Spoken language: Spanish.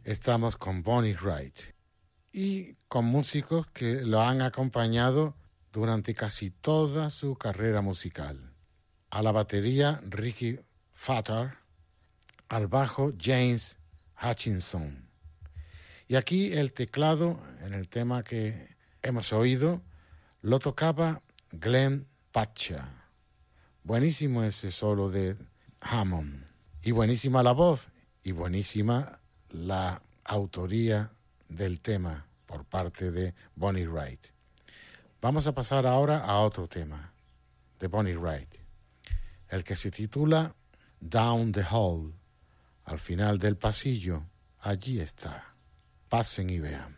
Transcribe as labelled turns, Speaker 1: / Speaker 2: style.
Speaker 1: estamos con Bonnie Wright y con músicos que lo han acompañado durante casi toda su carrera musical. A la batería, Ricky Fatar, al bajo, James Hutchinson. Y aquí el teclado, en el tema que hemos oído, lo tocaba Glenn Patcha. Buenísimo ese solo de Hammond. Y buenísima la voz y buenísima la autoría del tema por parte de Bonnie Wright. Vamos a pasar ahora a otro tema de Bonnie Wright, el que se titula Down the Hall, al final del pasillo. Allí está. Pasen y vean.